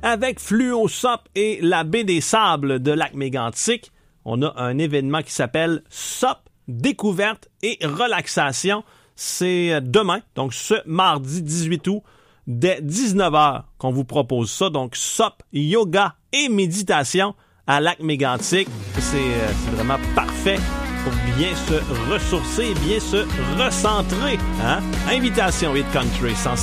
avec Fluo SUP et la baie des Sables de Lac-Mégantic. On a un événement qui s'appelle SUP, découverte et relaxation. C'est demain, donc ce mardi 18 août, dès 19h qu'on vous propose ça. Donc SUP, yoga et méditation à Lac-Mégantic. C'est vraiment parfait pour bien se ressourcer, bien se recentrer. Hein? Invitation Hit Country 106.1.